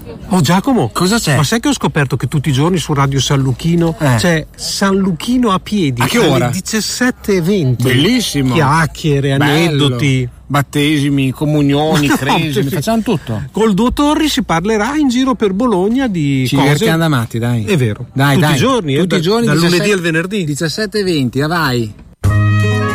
Oh Giacomo, cosa c'è? Ma sai che ho scoperto che tutti i giorni su Radio San Luchino c'è San Luchino a piedi? A che ora? Alle 17:20. Bellissimo. Chiacchiere, aneddoti. Battesimi, comunioni, cresimi, facciamo tutto. Col Dottorri si parlerà in giro per Bologna di ci cose. divertiamo da matti, dai. È vero. Dai, tutti i giorni, tutti i giorni, dal 17, lunedì al venerdì. 17:20, vai.